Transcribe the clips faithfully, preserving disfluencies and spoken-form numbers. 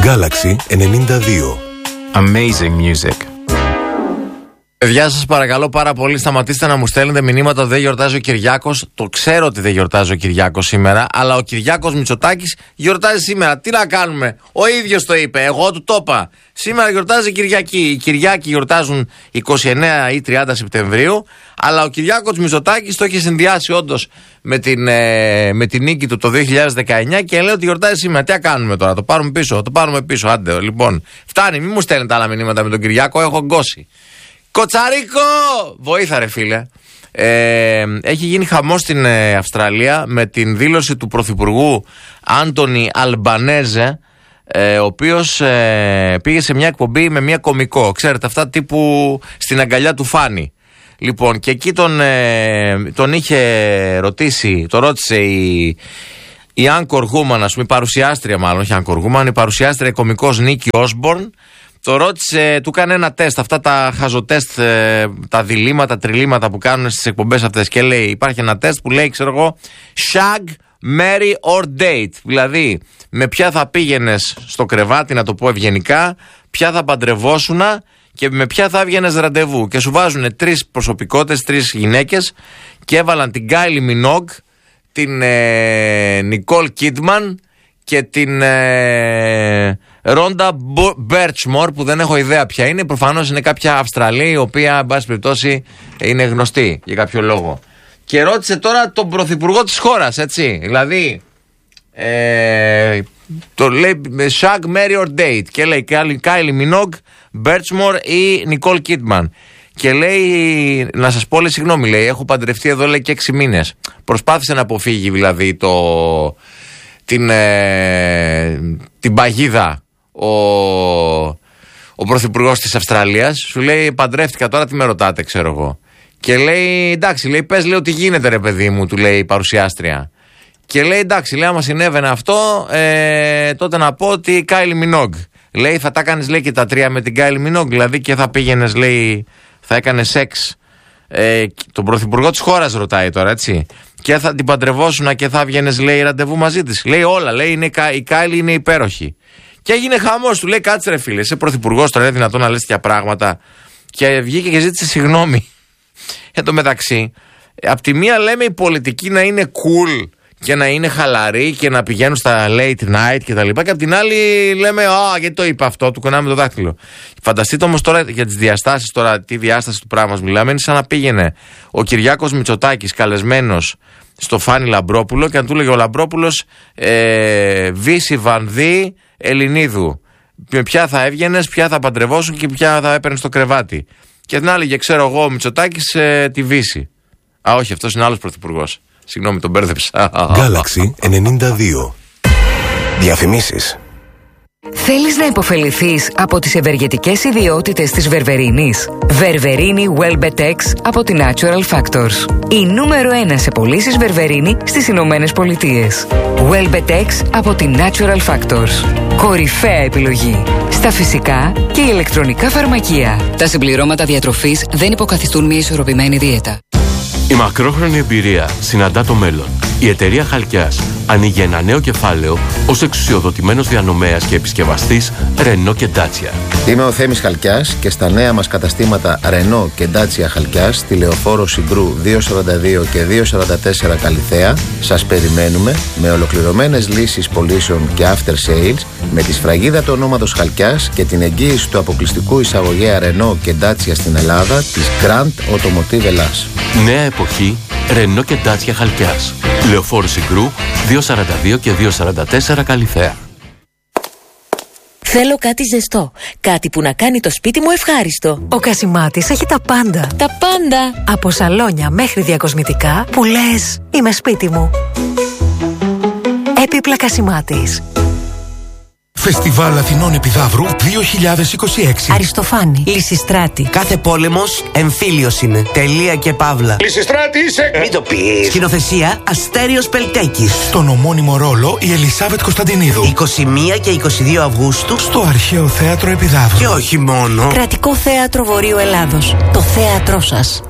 Galaxy ενενήντα δύο. Amazing music. Παιδιά, σας παρακαλώ πάρα πολύ, σταματήστε να μου στέλνετε μηνύματα. Δεν γιορτάζει ο Κυριάκος. Το ξέρω ότι δεν γιορτάζει ο Κυριάκος σήμερα, αλλά ο Κυριάκος Μητσοτάκης γιορτάζει σήμερα. Τι να κάνουμε, ο ίδιος το είπε, εγώ του το είπα. Σήμερα γιορτάζει η Κυριακή. Οι Κυριάκοι γιορτάζουν είκοσι εννέα ή τριάντα Σεπτεμβρίου, αλλά ο Κυριάκος Μητσοτάκης το έχει συνδυάσει όντως με την, ε, με την νίκη του το δύο χιλιάδες δεκαεννιά και λέει ότι γιορτάζει σήμερα. Τι να κάνουμε τώρα, το πάρουμε πίσω, το πάρουμε πίσω. Άντε, λοιπόν, φτάνει, μην μου στέλνετε άλλα μηνύματα με τον Κυριάκο, έχω γκώσει. Κοτσαρίκο! Βοήθα ρε φίλε. Ε, έχει γίνει χαμός στην ε, Αυστραλία με την δήλωση του Πρωθυπουργού Άντονι Αλμπανέζε, ε, ο οποίος ε, πήγε σε μια εκπομπή με μια κωμικό. Ξέρετε, αυτά τύπου στην αγκαλιά του Φάνη. Λοιπόν, και εκεί τον, ε, τον είχε ρωτήσει, το ρώτησε η, η Anchor Woman, ας πούμε, η παρουσιάστρια μάλλον, όχι Anchor Woman, η παρουσιάστρια η κωμικός Νίκη Όσμπορν. Το ρώτησε, του έκανε ένα τεστ, αυτά τα χαζοτεστ, ε, τα διλήμματα, τριλήμματα που κάνουν στις εκπομπές αυτές. Και λέει, υπάρχει ένα τεστ που λέει, ξέρω εγώ, shag, marry or date. Δηλαδή, με ποια θα πήγαινες στο κρεβάτι, να το πω ευγενικά, ποια θα παντρευόσουνα και με ποια θα έβγαινες ραντεβού. Και σου βάζουν τρεις προσωπικότητες, τρεις γυναίκες και έβαλαν την Kylie Minogue, την ε, Nicole Kidman και την ε, Ρόντα Μπέρτσμορ, που δεν έχω ιδέα ποια είναι. Προφανώς είναι κάποια Αυστραλή, η οποία, εν πάση περιπτώσει, είναι γνωστή για κάποιο λόγο. Και ρώτησε τώρα τον πρωθυπουργό της χώρας, έτσι. Δηλαδή, ε, το λέει Shag, Marry or Date. Και λέει Kylie Minogue, Μπέρτσμορ ή Nicole Kidman. Και λέει, να σας πω, λέει, συγγνώμη, λέει, έχω παντρευτεί εδώ, λέει, και έξι μήνες. Προσπάθησε να αποφύγει, δηλαδή, το, την, ε, την παγίδα ο, ο πρωθυπουργός της Αυστραλίας. Σου λέει, παντρεύτηκα τώρα, τι με ρωτάτε, ξέρω εγώ. Και λέει, εντάξει, λέει, πες, λέει, ότι γίνεται, ρε παιδί μου, του λέει η παρουσιάστρια. Και λέει, εντάξει, λέει, άμα συνέβαινε αυτό, ε, τότε να πω ότι η Kylie Minogue. Λέει, θα τα κάνεις, λέει, και τα τρία με την Kylie Minogue, δηλαδή, και θα πήγαινες, λέει, θα έκανε σεξ. Ε, τον πρωθυπουργό της χώρας ρωτάει τώρα, έτσι. Και θα την παντρευόσουνα και θα βγαίνες, λέει, ραντεβού μαζί της. Λέει όλα, λέει, είναι, η Kylie είναι υπέροχη. Και έγινε χαμός, του λέει, κάτσε ρε φίλε, είσαι πρωθυπουργός, τώρα είναι δυνατόν να λες τέτοια πράγματα. Και βγήκε και ζήτησε συγγνώμη. Εν τω μεταξύ, απ' τη μία λέμε η πολιτική να είναι cool και να είναι χαλαρή και να πηγαίνουν στα late night και τα λοιπά, και απ' την άλλη λέμε, α, γιατί το είπα αυτό, του κονάμε το δάχτυλο. Φανταστείτε όμως τώρα για τις διαστάσεις, τώρα τι διάσταση του πράγματος μιλάμε, είναι σαν να πήγαινε ο Κυριάκος Μητσοτάκης καλεσμένος στο Φάνη Λαμπρόπουλο και να του λέγε ο Λαμπρόπουλος, ε, Βύση Βανδύ Ελληνίδου. Με ποια θα έβγαινες, ποια θα παντρευόσουν και ποια θα έπαιρνες στο κρεβάτι. Και την άλλη, και ξέρω εγώ, ο Μητσοτάκης, ε, τη Βύση. Α, όχι, αυτός είναι άλλος πρωθυπουργός. Συγγνώμη, τον μπέρδεψα. Galaxy ενενήντα δύο. Διαφημίσεις. Θέλεις να υποφεληθείς από τις ευεργετικές ιδιότητες της βερβερίνης? Βερβερίνη Welbetex από τη Natural Factors. Η νούμερο ένα σε πωλήσεις βερβερίνη στις Ηνωμένες Πολιτείες. Welbetex από τη Natural Factors. Κορυφαία επιλογή στα φυσικά και ηλεκτρονικά φαρμακεία. Τα συμπληρώματα διατροφής δεν υποκαθιστούν μια ισορροπημένη δίαιτα. Η μακρόχρονη εμπειρία συναντά το μέλλον. Η εταιρεία Χαλκιάς ανοίγει ένα νέο κεφάλαιο ως εξουσιοδοτημένος διανομέας και επισκευαστής Renault και Dacia. Είμαι ο Θέμης Χαλκιάς και στα νέα μας καταστήματα Renault και Dacia Χαλκιάς στη Λεωφόρο Συγκρού διακόσια σαράντα δύο και διακόσια σαράντα τέσσερα Καλιθέα σας περιμένουμε με ολοκληρωμένες λύσεις πωλήσεων και after sales, με τη σφραγίδα του ονόματος Χαλκιάς και την εγγύηση του αποκλειστικού εισαγωγέα Renault και Dacia στην Ελλάδα της Grand Automotive Ελλάς. Νέα εποχή Renault και Dacia Χαλκιάς. Λεωφόρο Συγκρού διακόσια σαράντα δύο και διακόσια σαράντα τέσσερα Καλιθέα. Θέλω κάτι ζεστό. Κάτι που να κάνει το σπίτι μου ευχάριστο. Ο Κασιμάτης έχει τα πάντα. Τα πάντα. Από σαλόνια μέχρι διακοσμητικά που λες, είμαι σπίτι μου. Έπιπλα Κασιμάτης. Φεστιβάλ Αθηνών Επιδαύρου δύο χιλιάδες είκοσι έξι. Αριστοφάνη. Λυσιστράτη. Κάθε πόλεμος εμφύλιος είναι. Τελεία και παύλα. Λυσιστράτη είσαι. Μην το πεις. Σκηνοθεσία Αστέριος Πελτέκης. Στον ομώνυμο ρόλο η Ελισάβετ Κωνσταντινίδου. είκοσι μία και είκοσι δύο Αυγούστου. Στο Αρχαίο Θέατρο Επιδαύρου. Και όχι μόνο. Κρατικό Θέατρο Βορείου Ελλάδος. Το θέατρό σας.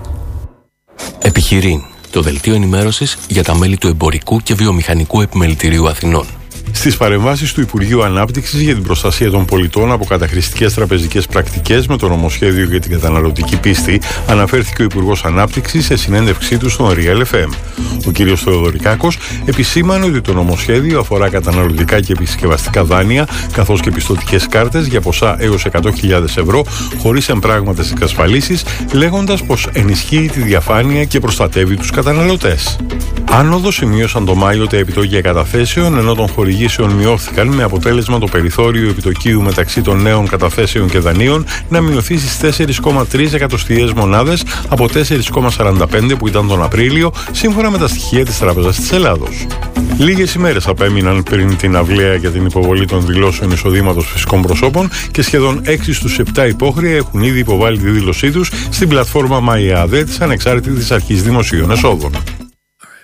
Επιχειρήν, το δελτίο ενημέρωσης για τα μέλη του Εμπορικού και Βιομηχανικού Επιμελητηρίου Αθηνών. Στις παρεμβάσεις του Υπουργείου Ανάπτυξης για την προστασία των πολιτών από καταχρηστικές τραπεζικές πρακτικές με το νομοσχέδιο για την καταναλωτική πίστη, αναφέρθηκε ο Υπουργός Ανάπτυξης σε συνέντευξή του στον Real εφ εμ. Ο κ. Θεοδωρικάκος επισήμανε ότι το νομοσχέδιο αφορά καταναλωτικά και επισκευαστικά δάνεια, καθώς και πιστωτικές κάρτες για ποσά έως εκατό χιλιάδες ευρώ, χωρίς εμπράγματες εξασφαλίσεις, λέγοντας πως ενισχύει τη διαφάνεια και προστατεύει τους καταναλωτές. Άνοδο σημείωσαν το Μάιο τα επιτόκια καταθέσεων, ενώ των χορηγήσεων μειώθηκαν, με αποτέλεσμα το περιθώριο επιτοκίου μεταξύ των νέων καταθέσεων και δανείων να μειωθεί στις τέσσερα κόμμα τρία εκατοστιαίες μονάδες από τέσσερα κόμμα σαράντα πέντε που ήταν τον Απρίλιο, σύμφωνα με τα στοιχεία της Τράπεζας της Ελλάδος. Λίγες ημέρες απέμειναν πριν την αυλαία για την υποβολή των δηλώσεων εισοδήματος φυσικών προσώπων και σχεδόν έξι στους επτά υπόχρεα έχουν ήδη υποβάλει τη δήλωσή τους στην πλατφόρμα ΜΑΙΑΔΕ της Ανεξάρτητης Αρχής Δημοσίων Εσόδων.